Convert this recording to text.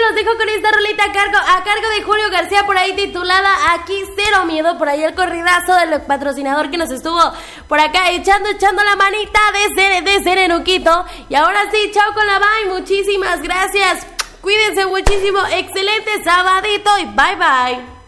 los dejo con esta rolita a cargo de Julio García, por ahí titulada Aquí Cero Miedo. Por ahí el corridazo del patrocinador que nos estuvo por acá echando la manita de Serenuquito. Y ahora sí, chao con la bye, muchísimas gracias. Cuídense muchísimo, excelente sabadito y bye bye.